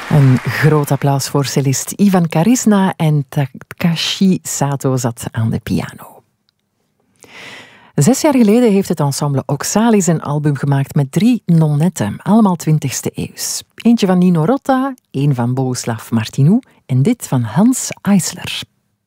Een groot applaus voor cellist Ivan Karisna en Takashi Sato zat aan de piano. 6 jaar geleden heeft het ensemble Oxalis een album gemaakt met 3 nonnetten, allemaal 20e eeuws. Eentje van Nino Rota, één van Bohuslav Martinu en dit van Hans Eisler.